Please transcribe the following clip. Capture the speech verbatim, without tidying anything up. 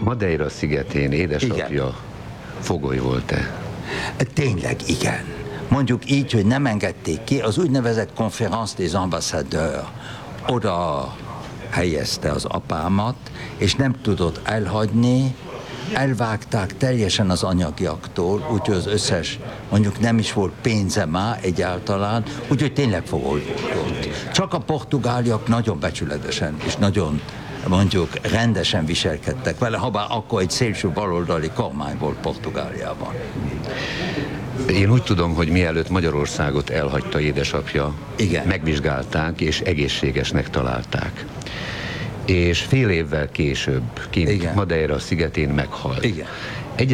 Madeira szigetén édesapja Igen. fogoly volt-e? Tényleg igen. Mondjuk így, hogy nem engedték ki, az úgynevezett Conférence des Ambassadeurs oda helyezte az apámat, és nem tudott elhagyni, elvágták teljesen az anyagiaktól, úgyhogy az összes, mondjuk nem is volt pénze már egyáltalán, úgyhogy tényleg fogoly volt ott. Csak a portugáliak nagyon becsületesen és nagyon, mondjuk rendesen viselkedtek vele, habár akkor egy szélső baloldali kormány volt Portugáliában. Én úgy tudom, hogy mielőtt Magyarországot elhagyta édesapja, Igen. megvizsgálták és egészségesnek találták. És fél évvel később kint Igen. Madeira szigetén meghalt. Igen.